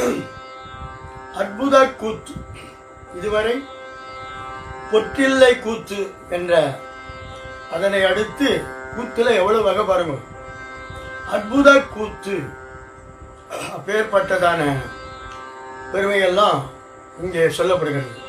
அற்புத கூத்து. இதுவரை பொற்றில்லை கூத்து என்ற, அதனை அடுத்து கூத்துல எவ்வளவு வகை பாருங்க. அற்புத கூத்து, அப்பேற்பட்டதான பெருமையெல்லாம் இங்கே சொல்லப்படுகிறது.